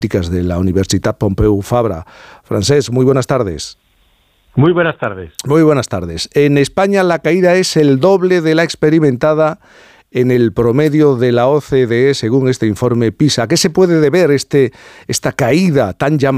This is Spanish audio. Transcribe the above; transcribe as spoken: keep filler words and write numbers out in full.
de la Universitat Pompeu Fabra. Francesc, muy buenas tardes. Muy buenas tardes. Muy buenas tardes. En España la caída es el doble de la experimentada en el promedio de la O C D E, según este informe PISA. ¿A qué se puede deber este, esta caída tan llamativa